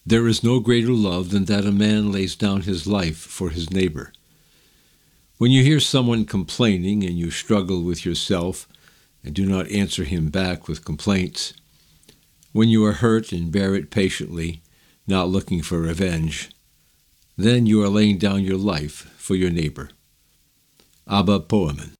There is no greater love than that a man lays down his life for his neighbor. When you hear someone complaining and you struggle with yourself and do not answer him back with complaints, when you are hurt and bear it patiently, not looking for revenge, then you are laying down your life for your neighbor. Abba Poemen.